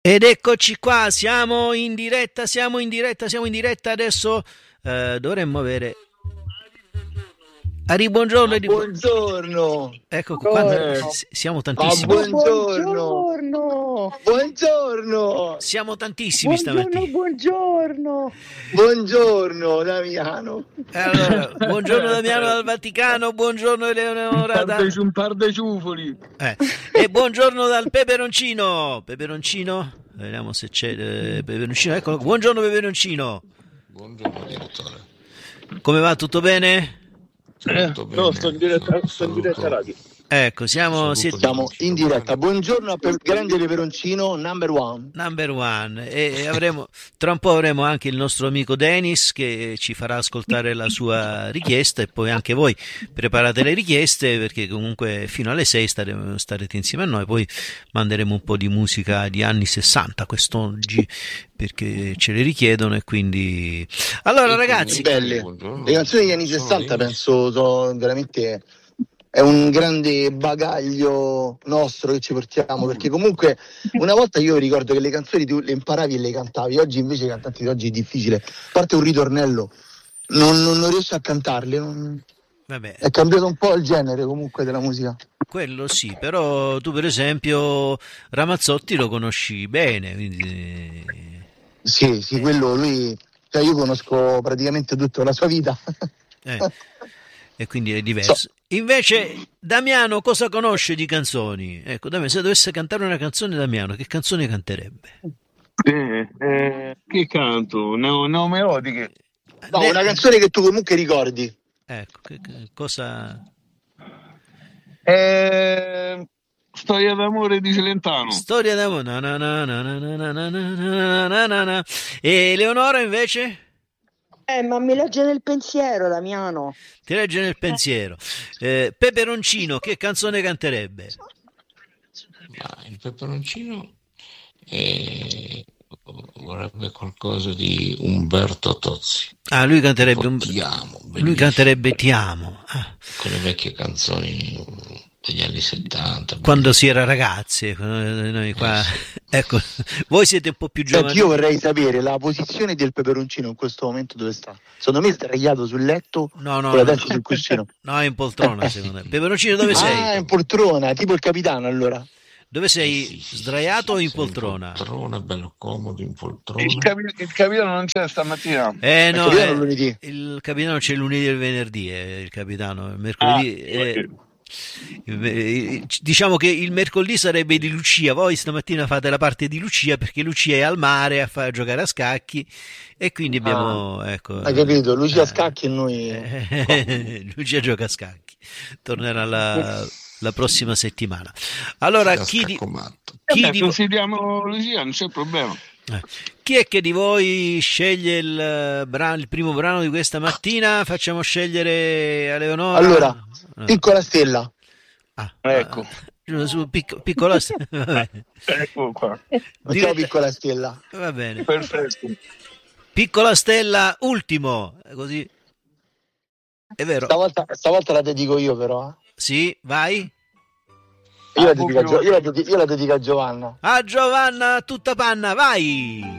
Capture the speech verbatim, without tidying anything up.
Ed eccoci qua, siamo in diretta, siamo in diretta, siamo in diretta. Adesso eh, dovremmo avere... Ari, buongiorno. Ma Ari, buongiorno. ecco qua, quanti- Eh, s- siamo ma tantissimi. buongiorno. Buongiorno, Buongiorno. Siamo tantissimi buongiorno, stamattina. buongiorno. Buongiorno Damiano. Allora, buongiorno Damiano dal Vaticano, buongiorno Eleonora da... Un par de ciufoli. eh, e buongiorno dal Peperoncino. Peperoncino, vediamo se c'è eh, Peperoncino. Eccolo. Buongiorno Peperoncino. Buongiorno direttore. Come va? Tutto bene? Tutto bene? No, sto in diretta, sto in diretta Saluto- radio. Ecco, siamo saluto siete- gli Siamo amici in diretta. romani. Buongiorno a Pe- grande peperoncino number one. number one e e avremo tra un po' avremo anche il nostro amico Dennis che ci farà ascoltare la sua richiesta, e poi anche voi preparate le richieste, perché comunque fino alle sei staremo, starete insieme a noi. Poi manderemo un po' di musica di anni sessanta quest'oggi, perché ce le richiedono, e quindi allora E ragazzi, quindi- Belle. buongiorno. Le canzoni degli anni Sono sessanta io. penso sono veramente è un grande bagaglio nostro che ci portiamo, perché comunque una volta io ricordo che le canzoni tu le imparavi e le cantavi, oggi invece i cantanti di oggi è difficile, a parte un ritornello non, non, non riesco a cantarle, non- vabbè, è cambiato un po' il genere comunque della musica. quello sì, però tu per esempio Ramazzotti lo conosci bene, quindi Sì, sì, quello lui, cioè io conosco praticamente tutta la sua vita. eh, e quindi è diverso. Invece Damiano cosa conosce di canzoni? Ecco, Damiano, se dovesse cantare una canzone, Damiano, che canzone canterebbe? Eh, eh, che canto? No, no, melodiche. No, Ne- una canzone che tu comunque ricordi. Ecco, che, che cosa... Eh, Storia d'amore di Celentano. Storia d'amore. Na na na na na na na na na na na na. E Leonora invece? Eh, ma mi legge nel pensiero, Damiano. Ti legge nel pensiero. Eh, Peperoncino, che canzone canterebbe? Ma il peperoncino eh, vorrebbe qualcosa di Umberto Tozzi. Ah, lui canterebbe Tipo un... Ti amo, Lui bellissimo. canterebbe Ti amo. Ah, Con le vecchie canzoni degli anni settanta. quando si era ragazzi, eh, noi qua... Ecco, voi siete un po' più Senti, giovani. io vorrei sapere la posizione del peperoncino in questo momento dove sta. Secondo me è sdraiato sul letto No, no, con la no, testa sul cuscino. no, è in poltrona secondo me. Peperoncino, dove Ah, sei? in poltrona, tipo il capitano allora. Dove Eh sei? sì, sì, Sdraiato o sì, in sì, poltrona? In poltrona, bello comodo in poltrona. Il, capi- il capitano non c'è stamattina. Eh no, capitano eh, lunedì. il capitano c'è il lunedì e il venerdì, eh, il capitano, il mercoledì... Ah, eh, eh, diciamo che il mercoledì sarebbe di Lucia, voi stamattina fate la parte di Lucia perché Lucia è al mare a fare a giocare a scacchi, e quindi abbiamo... ecco, Hai capito? Lucia eh, Scacchi e noi... eh, Lucia gioca a scacchi, tornerà la, la prossima settimana. Allora, Da chi di, scaccomatto. chi Vabbè, di vo- consideriamo Lucia, non c'è problema. eh, chi è che di voi sceglie il, eh, brano, il primo brano di questa mattina? Facciamo scegliere a Leonora. Allora, No. piccola stella. Ah, Ecco. ah, su picco- piccola va bene. Ecco qua. Mettiamo Diretta- piccola stella. va bene. Perfetto. Piccola stella ultimo, così è vero. Stavolta, stavolta la dedico io però. eh. Sì, vai. Io, la Ah, dedico a, proprio- Gio- io, la dedico, io la dedico a Giovanna. A Giovanna tutta panna, vai.